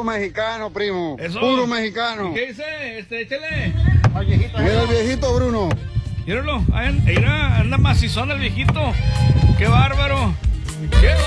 Puro mexicano, primo. Eso. Puro mexicano. ¿Y qué dice? Échale. Mira el viejito, Bruno. Míralo, anda macizón el viejito. Qué bárbaro.